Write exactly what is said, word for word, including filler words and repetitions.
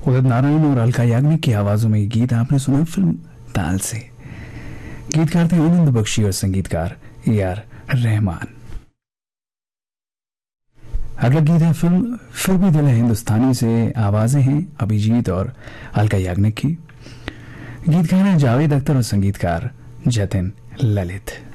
उदित नारायण और अलका याग्निक की आवाजों में ये गीत आपने सुना फिल्म ताल से। गीतकार थे आनंद बख्शी और संगीतकार ए आर रहमान। अगला गीत है फिल्म फिर भी दिल है हिंदुस्तानी से। आवाजें हैं अभिजीत और अलका याग्निक की। गीतकार हैं जावेद अख्तर और संगीतकार जतिन ललित।